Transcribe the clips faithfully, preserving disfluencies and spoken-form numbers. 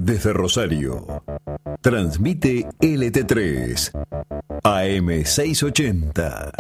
desde Rosario. Transmite L T tres, A M seiscientos ochenta.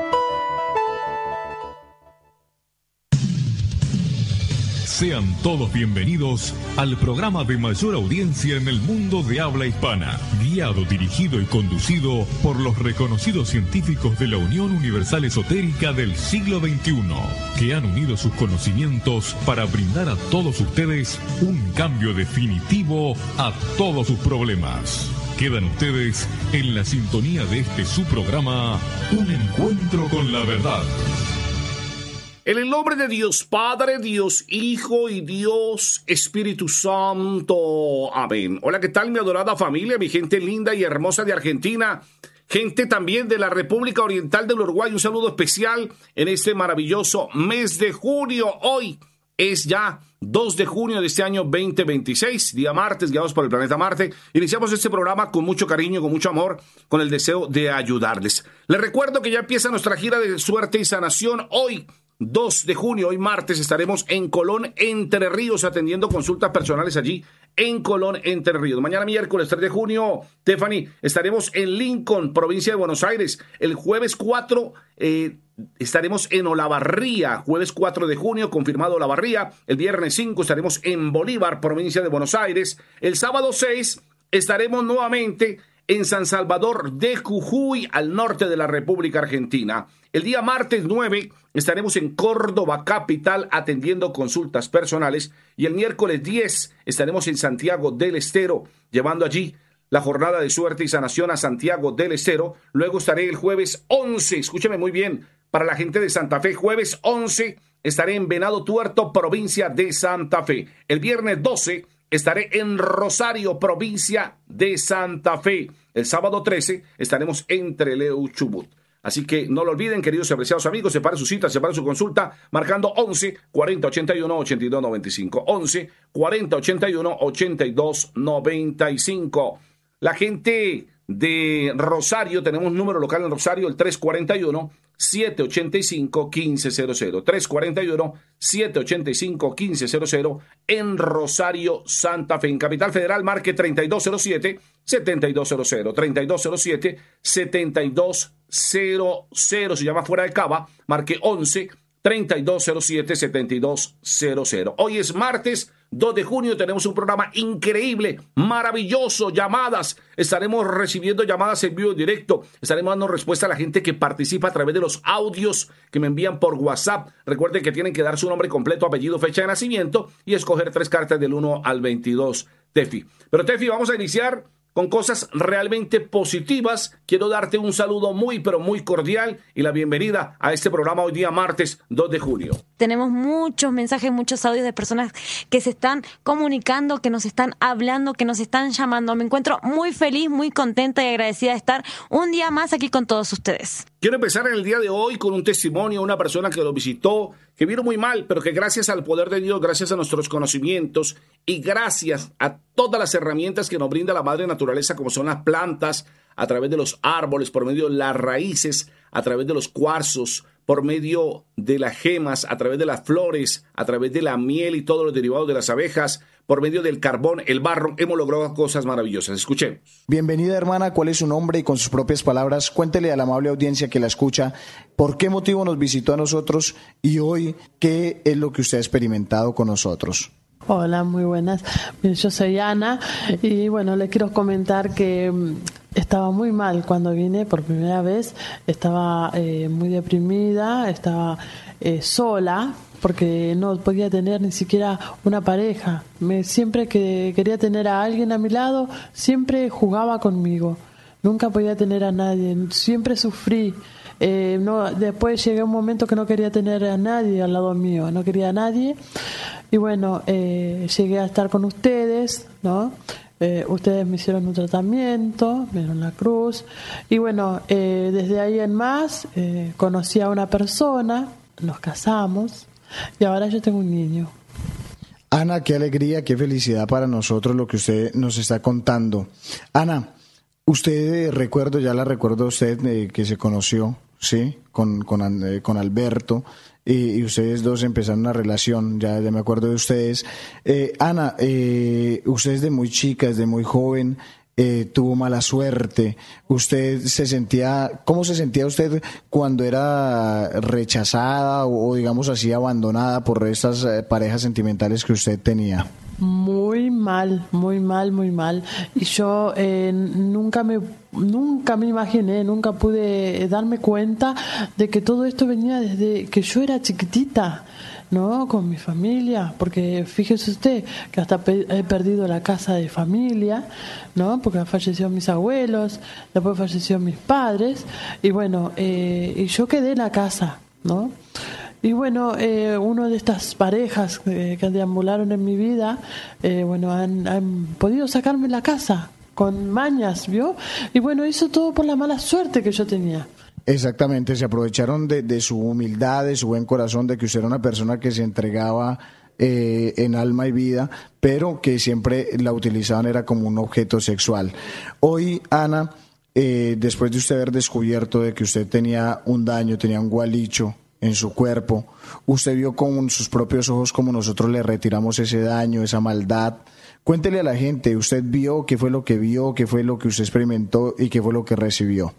Sean todos bienvenidos al programa de mayor audiencia en el mundo de habla hispana, guiado, dirigido y conducido por los reconocidos científicos de la Unión Universal Esotérica del siglo veintiuno, que han unido sus conocimientos para brindar a todos ustedes un cambio definitivo a todos sus problemas. Quedan ustedes en la sintonía de este su programa, Un Encuentro con la Verdad. En el nombre de Dios Padre, Dios Hijo y Dios Espíritu Santo. Amén. Hola, ¿qué tal mi adorada familia, mi gente linda y hermosa de Argentina? Gente también de la República Oriental del Uruguay. Un saludo especial en este maravilloso mes de junio. Hoy es ya dos de junio de este año veinte veintiséis, día martes, guiados por el planeta Marte. Iniciamos este programa con mucho cariño, con mucho amor, con el deseo de ayudarles. Les recuerdo que ya empieza nuestra gira de suerte y sanación. Hoy, dos de junio, hoy martes, estaremos en Colón, Entre Ríos, atendiendo consultas personales allí en Colón, Entre Ríos. Mañana miércoles tres de junio, Tiffany, estaremos en Lincoln, provincia de Buenos Aires. El jueves cuatro eh, estaremos en Olavarría, jueves cuatro de junio, confirmado Olavarría. El viernes cinco estaremos en Bolívar, provincia de Buenos Aires. El sábado seis estaremos nuevamente en San Salvador de Jujuy, al norte de la República Argentina. El día martes nueve estaremos en Córdoba capital atendiendo consultas personales, y el miércoles diez estaremos en Santiago del Estero llevando allí la jornada de suerte y sanación a Santiago del Estero. Luego estaré el jueves once, escúcheme muy bien, para la gente de Santa Fe, jueves once estaré en Venado Tuerto, provincia de Santa Fe. El viernes doce estaré en Rosario, provincia de Santa Fe. El sábado trece estaremos en Trelew, Chubut. Así que no lo olviden, queridos y apreciados amigos, separe su cita, separe su consulta, marcando once cuarenta ochenta y uno ochenta y dos noventa y cinco. once cuarenta ochenta y uno ochenta y dos noventa y cinco. La gente de Rosario, tenemos un número local en Rosario, el tres cuarenta y uno siete ochenta y cinco quince cero cero. tres cuarenta y uno siete ochenta y cinco quince cero cero en Rosario, Santa Fe. En Capital Federal, marque treinta y dos cero siete setenta y dos cero cero. treinta y dos cero siete setenta y dos cero cero. Si llama fuera de Cava, marque once treinta y dos cero siete setenta y dos cero cero. Hoy es martes dos de junio, tenemos un programa increíble, maravilloso, llamadas. Estaremos recibiendo llamadas en vivo en directo. Estaremos dando respuesta a la gente que participa a través de los audios que me envían por WhatsApp. Recuerden que tienen que dar su nombre completo, apellido, fecha de nacimiento y escoger tres cartas del uno al veintidós, Tefi. Pero Tefi, vamos a iniciar con cosas realmente positivas. Quiero darte un saludo muy, pero muy cordial y la bienvenida a este programa hoy día martes dos de junio. Tenemos muchos mensajes, muchos audios de personas que se están comunicando, que nos están hablando, que nos están llamando. Me encuentro muy feliz, muy contenta y agradecida de estar un día más aquí con todos ustedes. Quiero empezar en el día de hoy con un testimonio, una persona que lo visitó, que vino muy mal, pero que gracias al poder de Dios, gracias a nuestros conocimientos y gracias a todas las herramientas que nos brinda la madre naturaleza, como son las plantas, a través de los árboles, por medio de las raíces, a través de los cuarzos, por medio de las gemas, a través de las flores, a través de la miel y todos los derivados de las abejas, por medio del carbón, el barro, hemos logrado cosas maravillosas. Escuchemos. Bienvenida, hermana. ¿Cuál es su nombre? Y con sus propias palabras, cuéntele a la amable audiencia que la escucha por qué motivo nos visitó a nosotros y hoy qué es lo que usted ha experimentado con nosotros. Hola, muy buenas. Yo soy Ana y bueno, le quiero comentar que estaba muy mal cuando vine por primera vez. Estaba eh, muy deprimida, estaba eh, sola, porque no podía tener ni siquiera una pareja. Me, siempre que quería tener a alguien a mi lado, siempre jugaba conmigo. Nunca podía tener a nadie, siempre sufrí. Eh, no, después llegué a un momento que no quería tener a nadie al lado mío, no quería a nadie. Y bueno, eh, llegué a estar con ustedes, ¿no? Eh, ustedes me hicieron un tratamiento, me dieron la cruz. Y bueno, eh, desde ahí en más, eh, conocí a una persona, nos casamos. Y ahora yo tengo un niño. Ana, qué alegría, qué felicidad para nosotros lo que usted nos está contando. Ana, usted, recuerdo, ya la recuerdo a usted eh, que se conoció, ¿sí? Con, con, eh, con Alberto. y, y ustedes dos empezaron una relación, ya, ya me acuerdo de ustedes. Eh, Ana, eh, usted es de muy chica, es de muy joven, eh, tuvo mala suerte. ¿Usted se sentía, cómo se sentía usted cuando era rechazada o, o digamos así, abandonada por estas eh, parejas sentimentales que usted tenía? Muy mal, muy mal, muy mal. Y yo eh, nunca me nunca me imaginé, nunca pude darme cuenta de que todo esto venía desde que yo era chiquitita, ¿no? Con mi familia, porque fíjese usted que hasta pe- he perdido la casa de familia, ¿no? Porque fallecieron mis abuelos, después fallecieron mis padres, y bueno, eh, y yo quedé en la casa, ¿no? Y bueno, eh, uno de estas parejas eh, que deambularon en mi vida, eh, bueno, han, han podido sacarme la casa con mañas, ¿vio? Y bueno, hizo todo por la mala suerte que yo tenía. Exactamente, se aprovecharon de, de su humildad, de su buen corazón, de que usted era una persona que se entregaba eh, en alma y vida, pero que siempre la utilizaban era como un objeto sexual. Hoy, Ana, eh, después de usted haber descubierto de que usted tenía un daño, tenía un gualicho en su cuerpo, usted vio con sus propios ojos como nosotros le retiramos ese daño, esa maldad. Cuéntele a la gente, usted vio, qué fue lo que vio, qué fue lo que usted experimentó y qué fue lo que recibió.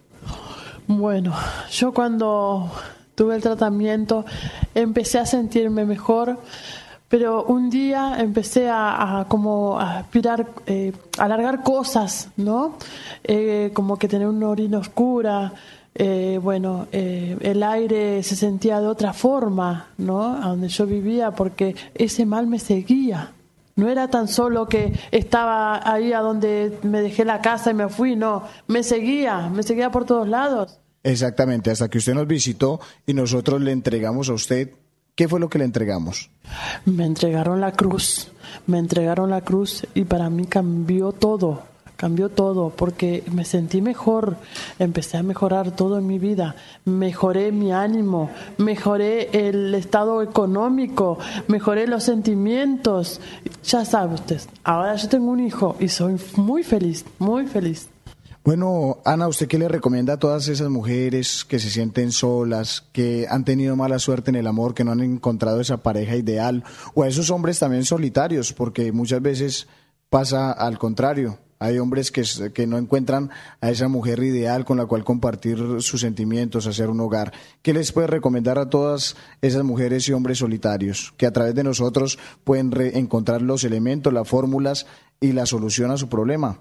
Bueno, yo cuando tuve el tratamiento empecé a sentirme mejor, pero un día empecé a, a como a aspirar, eh, a alargar cosas, ¿no? Eh, como que tener una orina oscura. Eh, bueno, eh, el aire se sentía de otra forma, ¿no? A donde yo vivía, porque ese mal me seguía. No era tan solo que estaba ahí a donde me dejé la casa y me fui, no. Me seguía, me seguía por todos lados. Exactamente, hasta que usted nos visitó y nosotros le entregamos a usted. ¿Qué fue lo que le entregamos? Me entregaron la cruz, me entregaron la cruz y para mí cambió todo. Cambió todo porque me sentí mejor, empecé a mejorar todo en mi vida, mejoré mi ánimo, mejoré el estado económico, mejoré los sentimientos. Ya sabe usted, ahora yo tengo un hijo y soy muy feliz, muy feliz. Bueno, Ana, ¿usted qué le recomienda a todas esas mujeres que se sienten solas, que han tenido mala suerte en el amor, que no han encontrado esa pareja ideal, o a esos hombres también solitarios, porque muchas veces pasa al contrario? Hay hombres que, que no encuentran a esa mujer ideal con la cual compartir sus sentimientos, hacer un hogar. ¿Qué les puede recomendar a todas esas mujeres y hombres solitarios que a través de nosotros pueden re- encontrar los elementos, las fórmulas y la solución a su problema?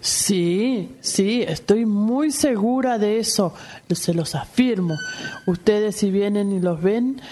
Sí, sí, estoy muy segura de eso, se los afirmo. Ustedes si vienen y los ven,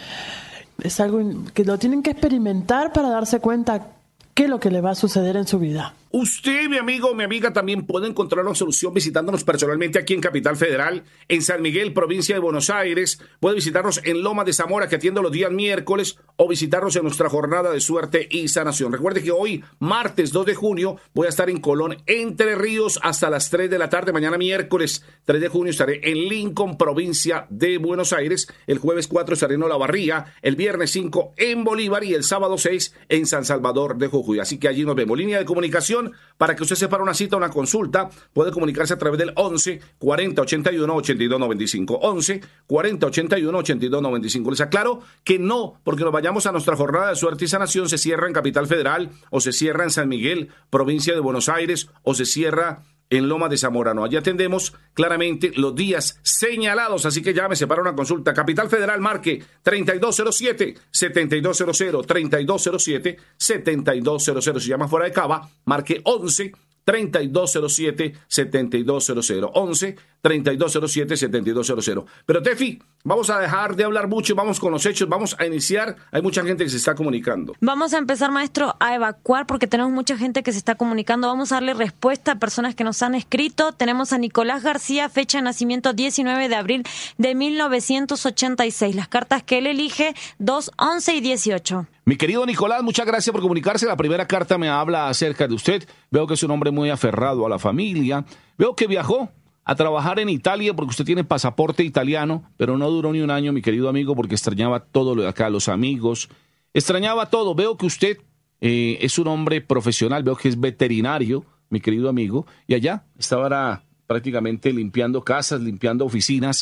es algo que lo tienen que experimentar para darse cuenta qué es lo que le va a suceder en su vida. Usted, mi amigo o mi amiga, también puede encontrar una solución visitándonos personalmente aquí en Capital Federal, en San Miguel, provincia de Buenos Aires. Puede visitarnos en Loma de Zamora, que atiendo los días miércoles, o visitarnos en nuestra jornada de suerte y sanación. Recuerde que hoy, martes dos de junio, voy a estar en Colón, Entre Ríos, hasta las tres de la tarde. Mañana miércoles tres de junio estaré en Lincoln, provincia de Buenos Aires. El jueves cuatro estaré en Olavarría, el viernes cinco en Bolívar y el sábado seis en San Salvador de Jujuy. Así que allí nos vemos. Línea de comunicación para que usted separe una cita, una consulta, puede comunicarse a través del once cuarenta ochenta y uno ochenta y dos noventa y cinco. once cuarenta ochenta y uno ochenta y dos noventa y cinco. Les aclaro que no, porque nos vayamos a nuestra jornada de suerte y sanación, se cierra en Capital Federal, o se cierra en San Miguel, provincia de Buenos Aires, o se cierra en Loma de Zamora. No, allí atendemos claramente los días señalados, así que llámese para una consulta. Capital Federal, marque treinta y dos cero siete, setenta y dos cero cero, treinta y dos cero siete, setenta y dos cero cero. Si llama fuera de Cava, marque once treinta y dos cero siete, setenta y dos cero cero. once treinta y dos cero siete, setenta y dos cero cero. Pero Tefi, vamos a dejar de hablar mucho, vamos con los hechos, vamos a iniciar. Hay mucha gente que se está comunicando. Vamos a empezar, maestro, a evacuar porque tenemos mucha gente que se está comunicando. Vamos a darle respuesta a personas que nos han escrito. Tenemos a Nicolás García, fecha de nacimiento diecinueve de abril de mil novecientos ochenta y seis. Las cartas que él elige, dos, once y dieciocho. Mi querido Nicolás, muchas gracias por comunicarse. La primera carta me habla acerca de usted. Veo que es un hombre muy aferrado a la familia. Veo que viajó a trabajar en Italia porque usted tiene pasaporte italiano, pero no duró ni un año, mi querido amigo, porque extrañaba todo lo de acá, los amigos. Extrañaba todo. Veo que usted eh, es un hombre profesional, veo que es veterinario, mi querido amigo, y allá estaba prácticamente limpiando casas, limpiando oficinas.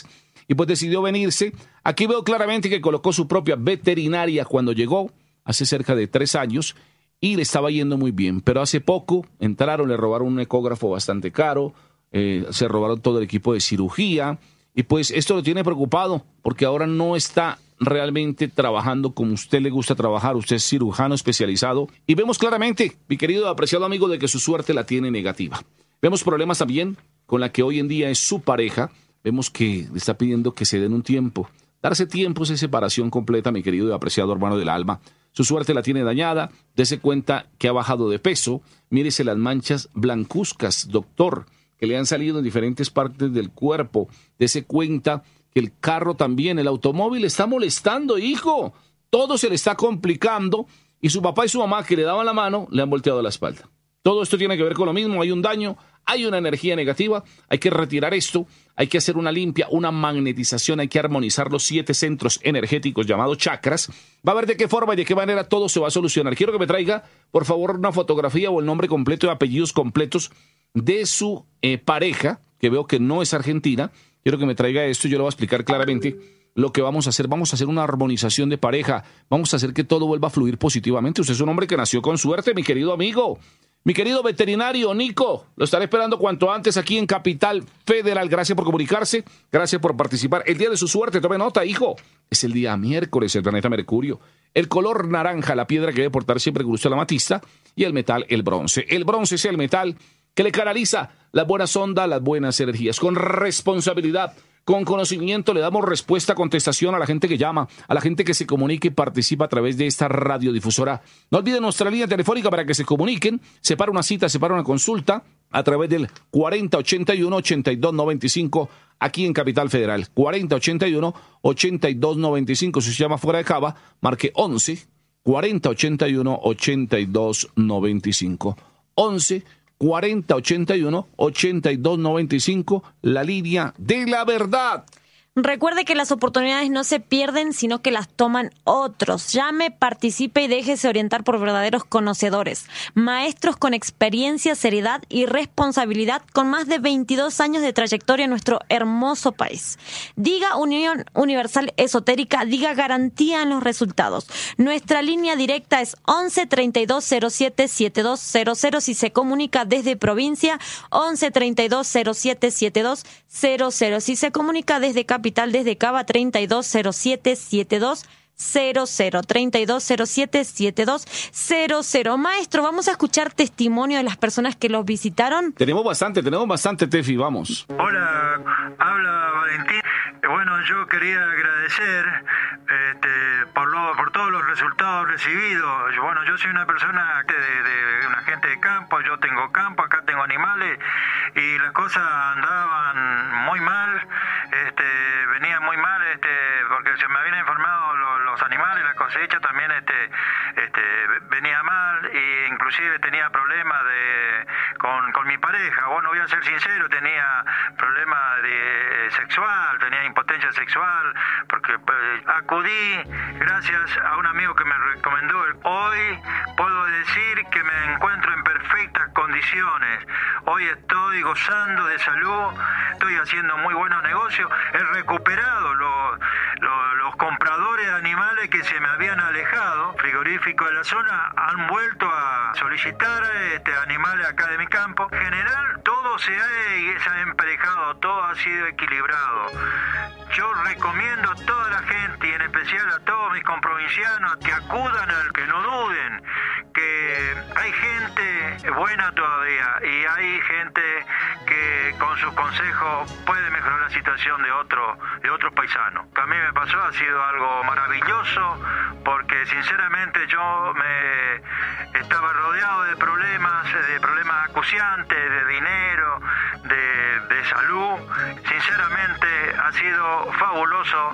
y pues decidió venirse. Aquí veo claramente que colocó su propia veterinaria cuando llegó, hace cerca de tres años, y le estaba yendo muy bien. Pero hace poco entraron, le robaron un ecógrafo bastante caro, eh, se robaron todo el equipo de cirugía, y pues esto lo tiene preocupado, porque ahora no está realmente trabajando como usted le gusta trabajar. Usted es cirujano especializado, y vemos claramente, mi querido apreciado amigo, de que su suerte la tiene negativa. Vemos problemas también con la que hoy en día es su pareja. Vemos que le está pidiendo que se den un tiempo. Darse tiempo es separación completa, mi querido y apreciado hermano del alma. Su suerte la tiene dañada. Dese cuenta que ha bajado de peso. Mírese las manchas blancuzcas, doctor, que le han salido en diferentes partes del cuerpo. Dese cuenta que el carro también, el automóvil, está molestando, hijo. Todo se le está complicando. Y su papá y su mamá, que le daban la mano, le han volteado la espalda. Todo esto tiene que ver con lo mismo. Hay un daño, hay una energía negativa. Hay que retirar esto. Hay que hacer una limpia, una magnetización. Hay que armonizar los siete centros energéticos llamados chakras. Va a ver de qué forma y de qué manera todo se va a solucionar. Quiero que me traiga, por favor, una fotografía o el nombre completo y apellidos completos de su eh, pareja, que veo que no es argentina. Quiero que me traiga esto y yo le voy a explicar claramente lo que vamos a hacer. Vamos a hacer una armonización de pareja. Vamos a hacer que todo vuelva a fluir positivamente. Usted es un hombre que nació con suerte, mi querido amigo. Mi querido veterinario Nico, lo estaré esperando cuanto antes aquí en Capital Federal. Gracias por comunicarse, gracias por participar. El día de su suerte, tome nota, hijo, es el día miércoles, el planeta Mercurio. El color naranja, la piedra que debe portar siempre que guste la amatista, y el metal, el bronce. El bronce es el metal que le canaliza las buenas ondas, las buenas energías. Con responsabilidad, con conocimiento, le damos respuesta, contestación a la gente que llama, a la gente que se comunica y participa a través de esta radiodifusora. No olviden nuestra línea telefónica para que se comuniquen, separa una cita, separa una consulta a través del cuarenta ochenta y uno, ochenta y dos noventa y cinco aquí en Capital Federal. cuarenta ochenta y uno, ochenta y dos noventa y cinco. Si se llama fuera de Cava, marque once, cuarenta ochenta y uno, ochenta y dos noventa y cinco. once, cuarenta ochenta y uno, ochenta y dos noventa y cinco, la línea de la verdad. Recuerde que las oportunidades no se pierden, sino que las toman otros. Llame, participe y déjese orientar por verdaderos conocedores. Maestros con experiencia, seriedad y responsabilidad, con más de veintidós años de trayectoria en nuestro hermoso país. Diga Unión Universal Esotérica, diga garantía en los resultados. Nuestra línea directa es once, treinta y dos, cero siete, setenta y dos cero cero. Si se comunica desde provincia, once, treinta y dos, cero siete, setenta y dos cero cero. Si se comunica desde capital, desde Cava, treinta y dos, cero siete, setenta y dos cero cero, treinta y dos, cero siete, setenta y dos cero cero. Maestro, vamos a escuchar testimonio de las personas que los visitaron. Tenemos bastante, tenemos bastante, Tefi, vamos. Hola, habla Valentín. Bueno, yo quería agradecer este, por, lo, por todos los resultados recibidos. Yo, bueno, yo soy una persona de, de una gente de campo, yo tengo campo, acá tengo animales y las cosas andaban muy mal, este, venían muy mal, este, porque se me habían informado los, los animales, la cosecha también este, este, venía mal e inclusive tenía problemas de, con, con mi pareja. Bueno, voy a ser sincero, tenía problemas de sexual, tenía impotencia sexual, porque pues, acudí gracias a un amigo que me recomendó. Hoy puedo decir que me encuentro en perfectas condiciones. Hoy estoy gozando de salud, estoy haciendo muy buenos negocios, he recuperado los, los, los compradores de animales que se me habían alejado, frigoríficos de la zona, han vuelto a solicitar este, animales acá de mi campo. En general, todo se ha, se ha emparejado, todo ha sido equilibrado. Yo recomiendo a toda la gente, y en especial a todos mis comprovincianos, que acudan, al que no duden, que hay gente buena todavía y hay gente que con sus consejos puede mejorar la situación de otro, de otros paisanos. Que a mí me pasó, ha sido algo maravilloso, porque sinceramente yo me estaba rodeado de problemas, de problemas acuciantes, de dinero, de, de salud. Sinceramente ha sido fabuloso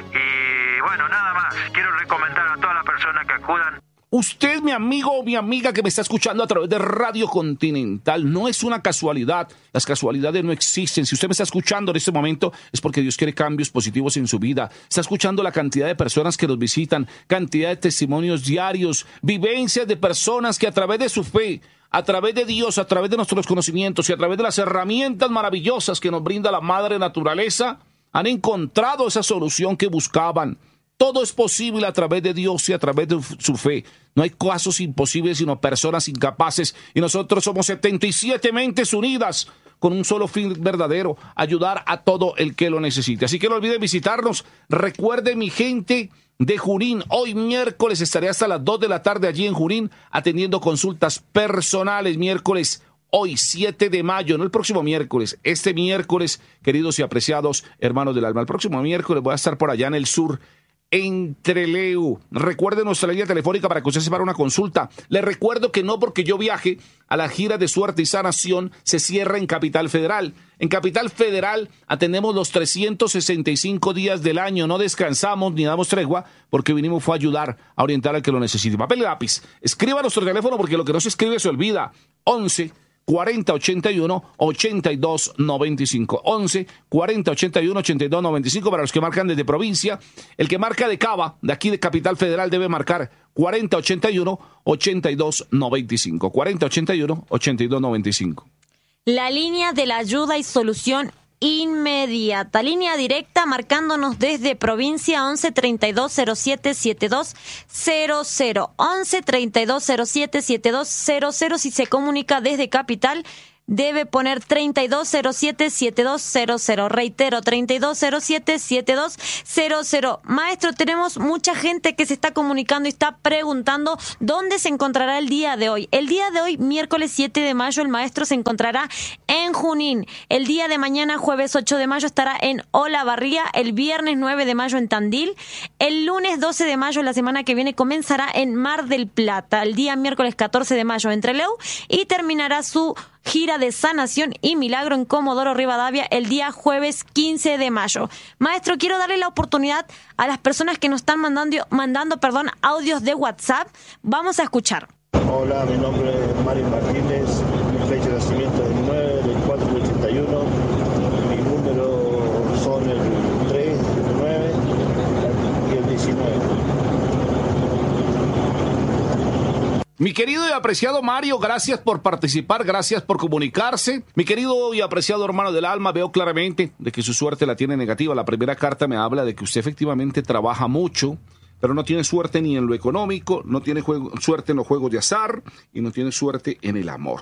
y bueno, nada más. Quiero recomendar a todas las personas que acudan. Usted, mi amigo o mi amiga que me está escuchando a través de Radio Continental, no es una casualidad. Las casualidades no existen. Si usted me está escuchando en este momento es porque Dios quiere cambios positivos en su vida. Está escuchando la cantidad de personas que nos visitan, cantidad de testimonios diarios, vivencias de personas que a través de su fe, a través de Dios, a través de nuestros conocimientos y a través de las herramientas maravillosas que nos brinda la madre naturaleza, han encontrado esa solución que buscaban. Todo es posible a través de Dios y a través de su fe. No hay casos imposibles, sino personas incapaces. Y nosotros somos setenta y siete mentes unidas con un solo fin verdadero: ayudar a todo el que lo necesite. Así que no olviden visitarnos. Recuerde, mi gente de Junín, hoy miércoles estaré hasta las dos de la tarde allí en Junín atendiendo consultas personales. Miércoles, hoy siete de mayo, no el próximo miércoles, este miércoles, queridos y apreciados hermanos del alma. El próximo miércoles voy a estar por allá en el sur, en Trelew. Recuerde nuestra línea telefónica para que usted se para una consulta. Le recuerdo que no porque yo viaje a la gira de suerte y sanación se cierra en Capital Federal. En Capital Federal atendemos los trescientos sesenta y cinco días del año. No descansamos ni damos tregua porque vinimos fue a ayudar a orientar al que lo necesite. Papel y lápiz. Escriba nuestro teléfono porque lo que no se escribe se olvida. once cuarenta ochenta y uno ochenta y dos noventa y cinco. once cuarenta ochenta y uno ochenta y dos noventa y cinco para los que marcan desde provincia. El que marca de Cava, de aquí de Capital Federal, debe marcar cuarenta ochenta y uno ochenta y dos noventa y cinco. cuarenta ochenta y uno ochenta y dos noventa y cinco. La línea de la ayuda y solución inmediata. Línea directa marcándonos desde provincia once treinta y dos cero siete setenta y dos cero cero. once treinta y dos cero siete setenta y dos cero cero. Si se comunica desde capital, debe poner treinta y dos cero siete setenta y dos cero cero. Reitero, treinta y dos cero siete setenta y dos cero cero. Maestro, tenemos mucha gente que se está comunicando y está preguntando dónde se encontrará el día de hoy. El día de hoy, miércoles siete de mayo, el maestro se encontrará en Junín. El día de mañana, jueves ocho de mayo, estará en Olavarría. El viernes nueve de mayo en Tandil. El lunes doce de mayo, la semana que viene, comenzará en Mar del Plata. El día miércoles catorce de mayo en Trelew y terminará su gira de sanación y milagro en Comodoro Rivadavia el día jueves quince de mayo. Maestro, quiero darle la oportunidad a las personas que nos están mandando, mandando perdón, audios de WhatsApp. Vamos a escuchar. Hola, mi nombre es Mario Martínez, mi fecha de nacimiento es el nueve del cuatro del ochenta y uno, mi número son el tres, el nueve y el diecinueve. Mi querido y apreciado Mario, gracias por participar, gracias por comunicarse. Mi querido y apreciado hermano del alma, veo claramente de que su suerte la tiene negativa. La primera carta me habla de que usted efectivamente trabaja mucho, pero no tiene suerte ni en lo económico, no tiene juego, suerte en los juegos de azar y no tiene suerte en el amor.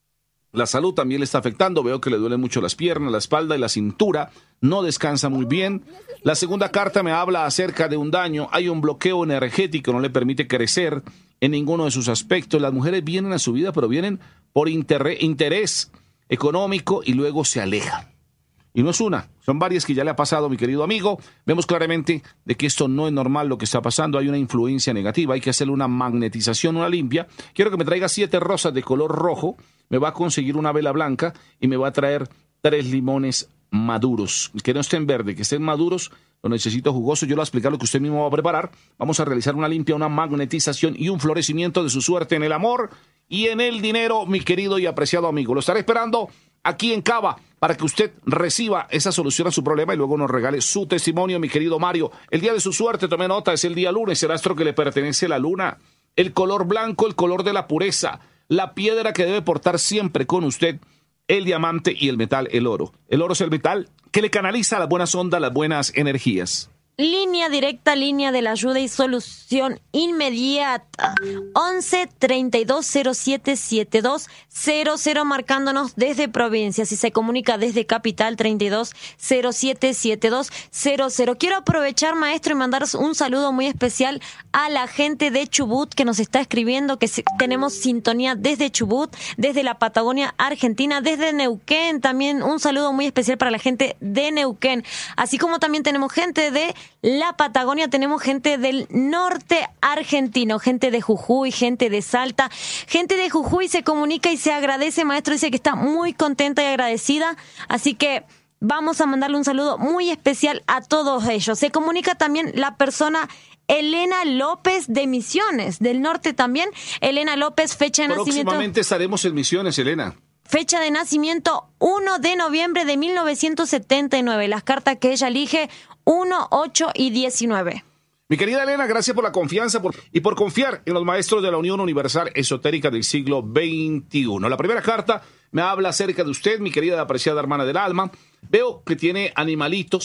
La salud también le está afectando, veo que le duelen mucho las piernas, la espalda y la cintura, no descansa muy bien. La segunda carta me habla acerca de un daño, hay un bloqueo energético, no le permite crecer en ninguno de sus aspectos. Las mujeres vienen a su vida, pero vienen por interés, interés económico y luego se alejan. Y no es una, son varias que ya le ha pasado, mi querido amigo. Vemos claramente de que esto no es normal lo que está pasando, hay una influencia negativa, hay que hacerle una magnetización, una limpia. Quiero que me traiga siete rosas de color rojo, me va a conseguir una vela blanca y me va a traer tres limones maduros, que no estén verdes, que estén maduros. Lo necesito jugoso, yo le voy a explicar lo que usted mismo va a preparar. Vamos a realizar una limpia, una magnetización y un florecimiento de su suerte en el amor y en el dinero, mi querido y apreciado amigo. Lo estaré esperando aquí en Cava para que usted reciba esa solución a su problema y luego nos regale su testimonio, mi querido Mario. El día de su suerte, tome nota, es el día lunes, el astro que le pertenece a la luna. El color blanco, el color de la pureza, la piedra que debe portar siempre con usted, el diamante y el metal, el oro. El oro es el metal que le canaliza las buenas ondas, las buenas energías. Línea directa, línea de la ayuda y solución inmediata. once treinta y dos cero siete setenta y dos cero cero marcándonos desde provincia. Si se comunica desde capital, treinta y dos cero siete setenta y dos cero cero. Quiero aprovechar, maestro, y mandar un saludo muy especial a la gente de Chubut que nos está escribiendo, que tenemos sintonía desde Chubut, desde la Patagonia Argentina, desde Neuquén. También un saludo muy especial para la gente de Neuquén. Así como también tenemos gente de la Patagonia, tenemos gente del norte argentino, gente de Jujuy, gente de Salta. Gente de Jujuy se comunica y se agradece, maestro, dice que está muy contenta y agradecida, así que vamos a mandarle un saludo muy especial a todos ellos. Se comunica también la persona Elena López de Misiones, del norte también. Elena López, fecha de nacimiento. Próximamente estaremos en Misiones, Elena. Fecha de nacimiento uno de noviembre de mil novecientos setenta y nueve. Las cartas que ella elige, uno, ocho y diecinueve. Mi querida Elena, gracias por la confianza por, y por confiar en los maestros de la Unión Universal Esotérica del siglo veintiuno. La primera carta me habla acerca de usted, mi querida y apreciada hermana del alma. Veo que tiene animalitos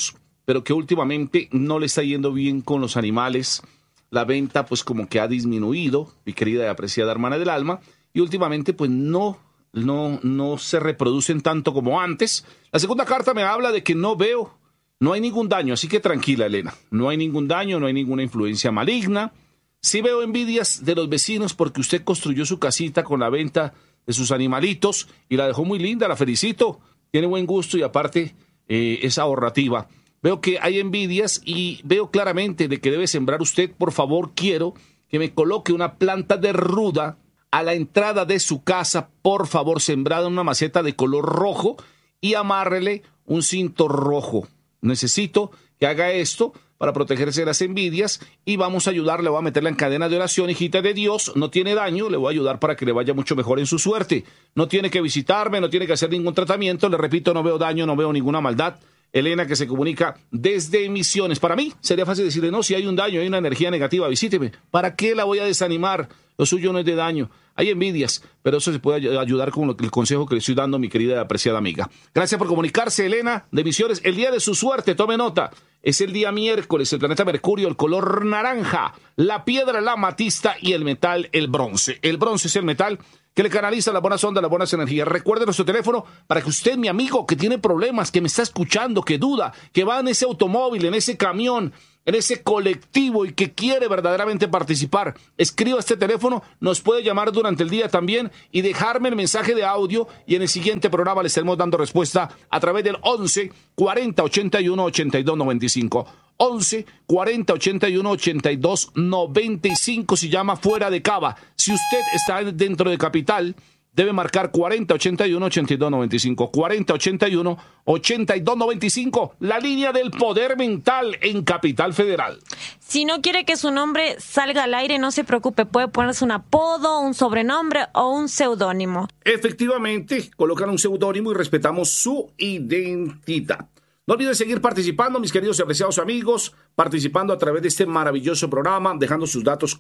pero que últimamente no le está yendo bien con los animales. La venta pues como que ha disminuido, mi querida y apreciada hermana del alma, y últimamente pues no, no, no se reproducen tanto como antes. La segunda carta me habla de que no veo, no hay ningún daño, así que tranquila, Elena, no hay ningún daño, no hay ninguna influencia maligna. Sí veo envidias de los vecinos porque usted construyó su casita con la venta de sus animalitos y la dejó muy linda, la felicito, tiene buen gusto y aparte eh, es ahorrativa. Veo que hay envidias y veo claramente de que debe sembrar usted. Por favor, quiero que me coloque una planta de ruda a la entrada de su casa, por favor, sembrada en una maceta de color rojo y amárrele un cinto rojo. Necesito que haga esto para protegerse de las envidias y vamos a ayudarle, voy a meterla en cadena de oración, hijita de Dios, no tiene daño, le voy a ayudar para que le vaya mucho mejor en su suerte. No tiene que visitarme, no tiene que hacer ningún tratamiento, le repito, no veo daño, no veo ninguna maldad. Elena, que se comunica desde Misiones. Para mí sería fácil decirle, no, si hay un daño, hay una energía negativa, visíteme. ¿Para qué la voy a desanimar? Lo suyo no es de daño. Hay envidias, pero eso se puede ayudar con lo, el consejo que le estoy dando a mi querida y apreciada amiga. Gracias por comunicarse, Elena, de Misiones. El día de su suerte, tome nota, es el día miércoles, el planeta Mercurio, el color naranja, la piedra, la amatista y el metal, el bronce. El bronce es el metal que le canaliza las buenas ondas, las buenas energías. Recuerde nuestro teléfono para que usted, mi amigo, que tiene problemas, que me está escuchando, que duda, que va en ese automóvil, en ese camión, en ese colectivo y que quiere verdaderamente participar, escriba este teléfono, nos puede llamar durante el día también y dejarme el mensaje de audio y en el siguiente programa le estaremos dando respuesta a través del once cuarenta ochenta y uno ochenta y dos noventa y cinco. once cuarenta ochenta y uno ochenta y dos noventa y cinco si llama fuera de Cava. Si usted está dentro de Capital, debe marcar cuarenta ochenta y uno ochenta y dos noventa y cinco. cuarenta ochenta y uno ochenta y dos noventa y cinco, la línea del poder mental en Capital Federal. Si no quiere que su nombre salga al aire, no se preocupe, puede ponerse un apodo, un sobrenombre o un seudónimo. Efectivamente, colocan un seudónimo y respetamos su identidad. No olviden seguir participando, mis queridos y apreciados amigos, participando a través de este maravilloso programa, dejando sus datos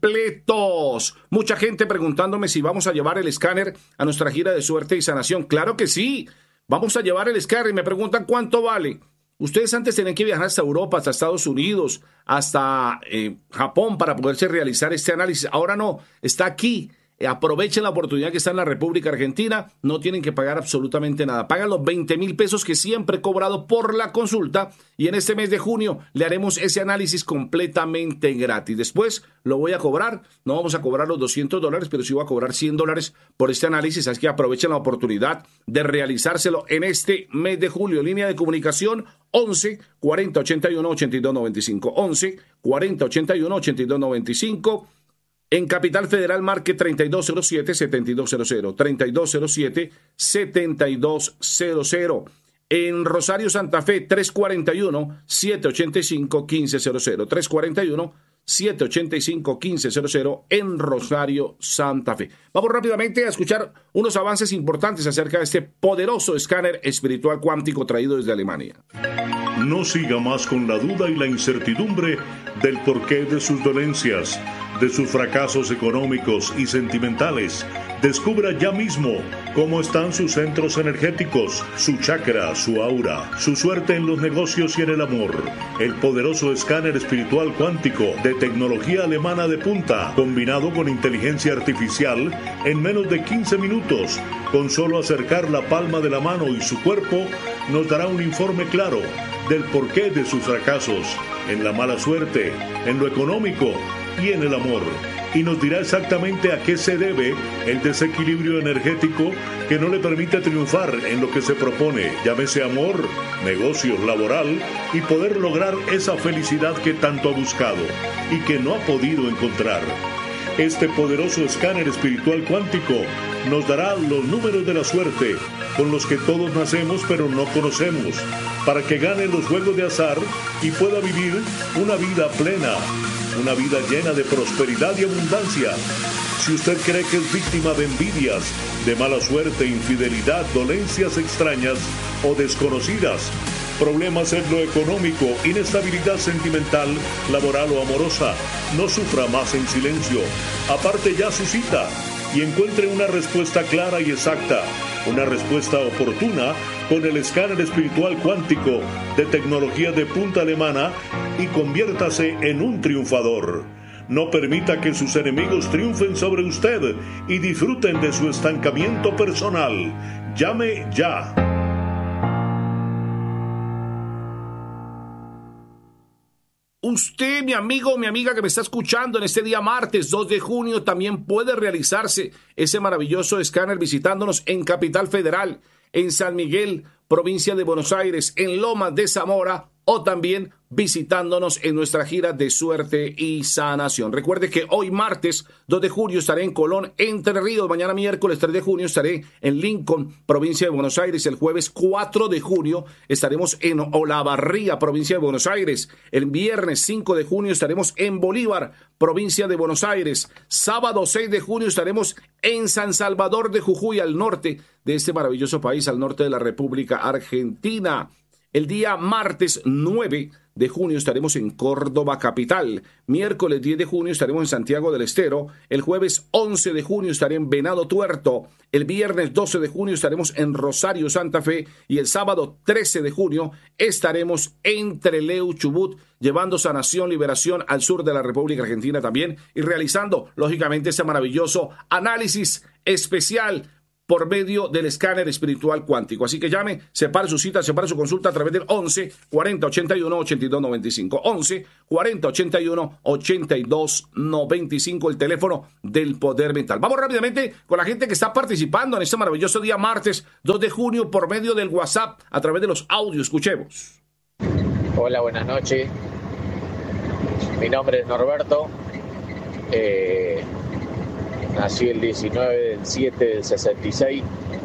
completos. Mucha gente preguntándome si vamos a llevar el escáner a nuestra gira de suerte y sanación. Claro que sí, vamos a llevar el escáner y me preguntan cuánto vale. Ustedes antes tenían que viajar hasta Europa, hasta Estados Unidos, hasta eh, Japón para poderse realizar este análisis. Ahora no, está aquí. Aprovechen la oportunidad que está en la República Argentina, no tienen que pagar absolutamente nada. Pagan los veinte mil pesos que siempre he cobrado por la consulta y en este mes de junio le haremos ese análisis completamente gratis. Después lo voy a cobrar, no vamos a cobrar los doscientos dólares, pero sí voy a cobrar cien dólares por este análisis, así que aprovechen la oportunidad de realizárselo en este mes de julio. Línea de comunicación once cuarenta ochenta y uno ochenta y dos noventa y cinco, once cuarenta ochenta y uno ochenta y dos noventa y cinco. En Capital Federal marque treinta y dos cero siete, setenta y dos cero cero, treinta y dos cero siete, setenta y dos cero cero. En Rosario Santa Fe tres cuarenta y uno, setecientos ochenta y cinco, quince cero cero, tres cuarenta y uno, setecientos ochenta y cinco, quince cero cero en Rosario Santa Fe. Vamos rápidamente a escuchar unos avances importantes acerca de este poderoso escáner espiritual cuántico traído desde Alemania. No siga más con la duda y la incertidumbre del porqué de sus dolencias, de sus fracasos económicos y sentimentales. Descubra ya mismo cómo están sus centros energéticos, su chakra, su aura, su suerte en los negocios y en el amor. El poderoso escáner espiritual cuántico de tecnología alemana de punta, combinado con inteligencia artificial, en menos de quince minutos, con solo acercar la palma de la mano y su cuerpo, nos dará un informe claro del porqué de sus fracasos, en la mala suerte, en lo económico y en el amor, y nos dirá exactamente a qué se debe el desequilibrio energético que no le permite triunfar en lo que se propone, llámese amor, negocios, laboral, y poder lograr esa felicidad que tanto ha buscado y que no ha podido encontrar. Este poderoso escáner espiritual cuántico nos dará los números de la suerte con los que todos nacemos pero no conocemos, para que gane los juegos de azar y pueda vivir una vida plena, una vida llena de prosperidad y abundancia. Si usted cree que es víctima de envidias, de mala suerte, infidelidad, dolencias extrañas o desconocidas, problemas en lo económico, inestabilidad sentimental, laboral o amorosa, no sufra más en silencio. Aparte ya su cita y encuentre una respuesta clara y exacta, una respuesta oportuna con el escáner espiritual cuántico de tecnología de punta alemana y conviértase en un triunfador. No permita que sus enemigos triunfen sobre usted y disfruten de su estancamiento personal. Llame ya. Usted, mi amigo, mi amiga que me está escuchando en este día martes dos de junio, también puede realizarse ese maravilloso escáner visitándonos en Capital Federal, en San Miguel, provincia de Buenos Aires, en Lomas de Zamora, o también visitándonos en nuestra gira de suerte y sanación. Recuerde que hoy martes dos de junio estaré en Colón, Entre Ríos. Mañana miércoles tres de junio estaré en Lincoln, provincia de Buenos Aires. El jueves cuatro de junio estaremos en Olavarría, provincia de Buenos Aires. El viernes cinco de junio estaremos en Bolívar, provincia de Buenos Aires. Sábado seis de junio estaremos en San Salvador de Jujuy, al norte de este maravilloso país, al norte de la República Argentina. El día martes nueve de junio estaremos en Córdoba capital. Miércoles diez de junio estaremos en Santiago del Estero. El jueves once de junio estaré en Venado Tuerto. El viernes doce de junio estaremos en Rosario, Santa Fe. Y el sábado trece de junio estaremos en Trelew, Chubut, llevando sanación, liberación al sur de la República Argentina también. Y realizando, lógicamente, ese maravilloso análisis especial por medio del escáner espiritual cuántico. Así que llame, separe su cita, separe su consulta a través del once cuarenta ochenta y uno ochenta y dos noventa y cinco. once cuarenta ochenta y uno ochenta y dos noventa y cinco, el teléfono del poder mental. Vamos rápidamente con la gente que está participando en este maravilloso día martes dos de junio por medio del WhatsApp a través de los audios. Escuchemos. Hola, buenas noches. Mi nombre es Norberto. Eh... Nací el diecinueve del siete del sesenta y seis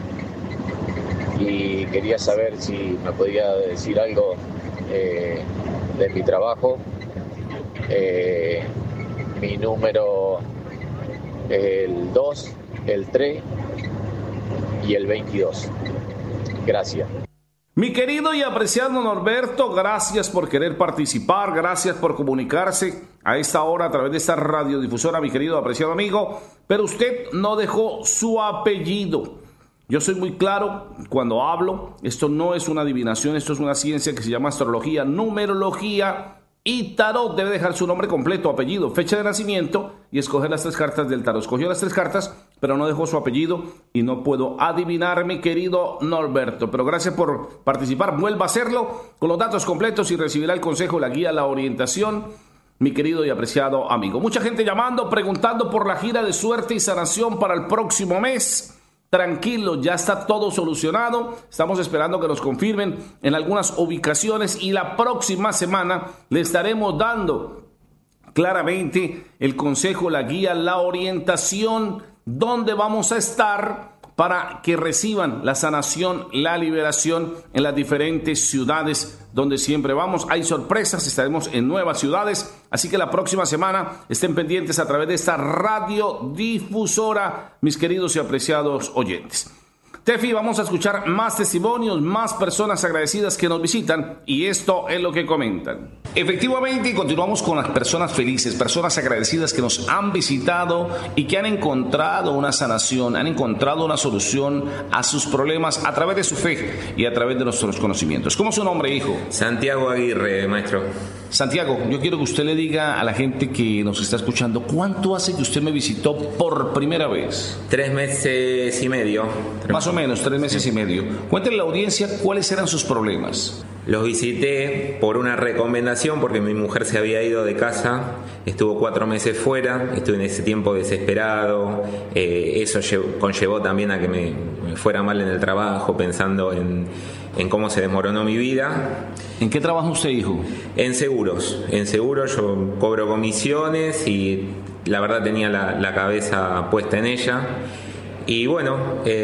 y quería saber si me podía decir algo eh, de mi trabajo. Eh, mi número es el dos, el tres y el veintidós. Gracias. Mi querido y apreciado Norberto, gracias por querer participar, gracias por comunicarse a esta hora a través de esta radiodifusora, mi querido apreciado amigo, pero usted no dejó su apellido. Yo soy muy claro cuando hablo, esto no es una adivinación, esto es una ciencia que se llama astrología, numerología y tarot. Debe dejar su nombre completo, apellido, fecha de nacimiento y escoger las tres cartas del tarot. Escogió las tres cartas, pero no dejó su apellido y no puedo adivinar, mi querido Norberto. Pero gracias por participar, vuelva a hacerlo con los datos completos y recibirá el consejo, la guía, la orientación, mi querido y apreciado amigo. Mucha gente llamando, preguntando por la gira de suerte y sanación para el próximo mes. Tranquilo, ya está todo solucionado. Estamos esperando que nos confirmen en algunas ubicaciones y la próxima semana le estaremos dando claramente el consejo, la guía, la orientación, dónde vamos a estar para que reciban la sanación, la liberación en las diferentes ciudades donde siempre vamos. Hay sorpresas, estaremos en nuevas ciudades, así que la próxima semana estén pendientes a través de esta radiodifusora, mis queridos y apreciados oyentes. Tefi, vamos a escuchar más testimonios, más personas agradecidas que nos visitan y esto es lo que comentan. Efectivamente, continuamos con las personas felices, personas agradecidas que nos han visitado y que han encontrado una sanación, han encontrado una solución a sus problemas a través de su fe y a través de nuestros conocimientos. ¿Cómo es su nombre, hijo? Santiago Aguirre, maestro. Santiago, yo quiero que usted le diga a la gente que nos está escuchando, ¿cuánto hace que usted me visitó por primera vez? Tres meses y medio. Más o menos, tres meses y medio. Cuéntenle a la audiencia cuáles eran sus problemas. Los visité por una recomendación porque mi mujer se había ido de casa, estuvo cuatro meses fuera, estuve en ese tiempo desesperado, eh, eso llevó, conllevó también a que me, me fuera mal en el trabajo, pensando en, en cómo se desmoronó mi vida. ¿En qué trabaja usted, hijo? En seguros, en seguros yo cobro comisiones y la verdad tenía la, la cabeza puesta en ella. Y bueno,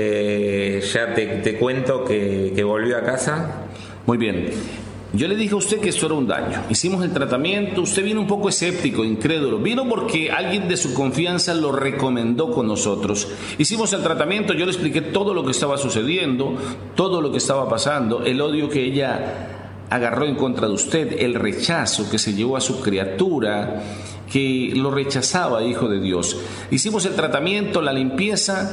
eh, ya te, te cuento que, que volvió a casa. Muy bien. Yo le dije a usted que esto era un daño. Hicimos el tratamiento, usted vino un poco escéptico, incrédulo. Vino porque alguien de su confianza lo recomendó con nosotros. Hicimos el tratamiento, yo le expliqué todo lo que estaba sucediendo, todo lo que estaba pasando, el odio que ella agarró en contra de usted, el rechazo que se llevó a su criatura, que lo rechazaba, hijo de Dios. Hicimos el tratamiento, la limpieza,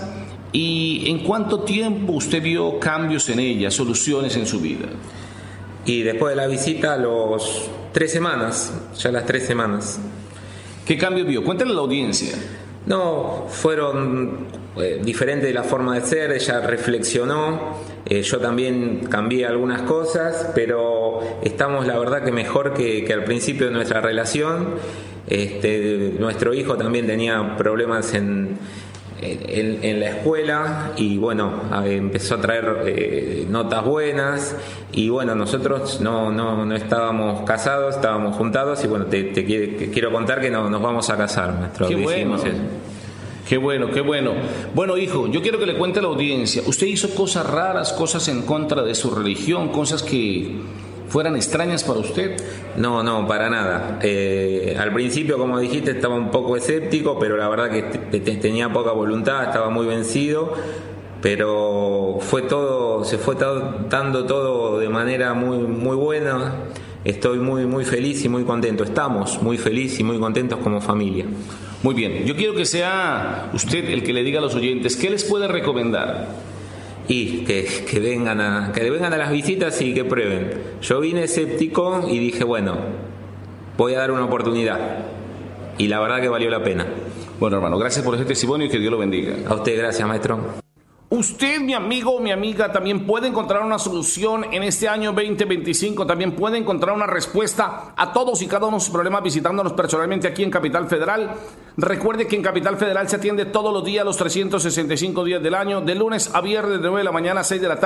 ¿Y en cuánto tiempo usted vio cambios en ella, soluciones en su vida? Y después de la visita, a los tres semanas, ya las tres semanas. ¿Qué cambios vio? Cuéntale a la audiencia. No, fueron eh, diferentes de la forma de ser, ella reflexionó, eh, yo también cambié algunas cosas, pero estamos la verdad que mejor que, que al principio de nuestra relación. Este, nuestro hijo también tenía problemas en, en, en la escuela y bueno, empezó a traer eh, notas buenas y bueno, nosotros no, no, no estábamos casados, estábamos juntados y bueno, te, te, te quiero contar que no, nos vamos a casar, maestro. Qué bueno. Eso. Qué bueno, qué bueno. Bueno, hijo, yo quiero que le cuente a la audiencia, usted hizo cosas raras, cosas en contra de su religión, cosas que fueran extrañas para usted. No, no, para nada. Eh, al principio, como dijiste, estaba un poco escéptico, pero la verdad que te, te, tenía poca voluntad, estaba muy vencido, pero fue todo, se fue todo, dando todo de manera muy, muy buena. Estoy muy, muy feliz y muy contento. Estamos muy felices y muy contentos como familia. Muy bien, yo quiero que sea usted el que le diga a los oyentes, ¿qué les puede recomendar? Y que, que, vengan a, que vengan a las visitas y que prueben. Yo vine escéptico y dije, bueno, voy a dar una oportunidad. Y la verdad que valió la pena. Bueno, hermano, gracias por ese testimonio y que Dios lo bendiga. A usted, gracias, maestro. Usted, mi amigo o mi amiga, también puede encontrar una solución en este año veinte veinticinco, también puede encontrar una respuesta a todos y cada uno de sus problemas visitándonos personalmente aquí en Capital Federal. Recuerde que en Capital Federal se atiende todos los días, los trescientos sesenta y cinco días del año, de lunes a viernes de nueve de la mañana a seis de la tarde.